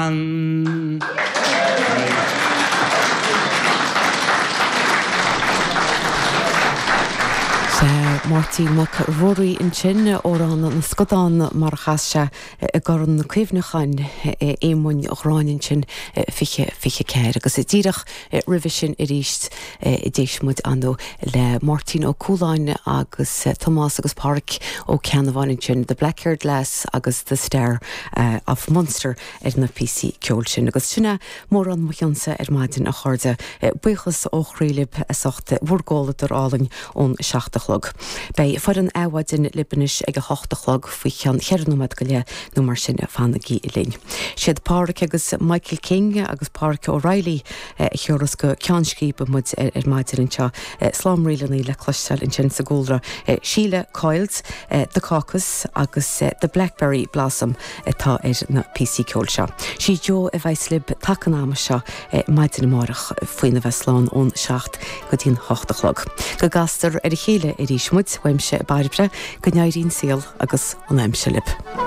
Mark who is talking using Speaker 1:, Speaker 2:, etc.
Speaker 1: Martin mac roirí in sin órán na Scotán mar chaiste a garan na cuimhnechain émhain ochráinin sin fiche céir agus i ddíireach rih sin i ríist i déismid anú le Martin ó Cúláin agus Tomás agus Park ó Ceanmhain sin the Black-haired lass agus the Star of Munster na PC ceol sin agus sinna mór an muionsa maidin a chuirde buchas ó chrílib sochta bhórgála ar álainn ón 7:00. Bei fod an áhaidin libanis ag a 8:00 faoi chean chearnúmad go le nó mar sin fannaí i linn. Siad Park agus Michael King agus Park O'Reilly cheoras go ceanscíb mud maidin seo slámrílenaí le cloisteil in sin sa ggóilre Sheila Coils, the Caucus agus the Blackberry Blossom tá na PC ceol seo. Si Jo a bheith slib takenáma seo maidin mórach faoin na bheitslán ón 7 go dtíon 8:00. Go gastar a chéile i rísmud weimse baribre go neairín síl agus an aimse lib.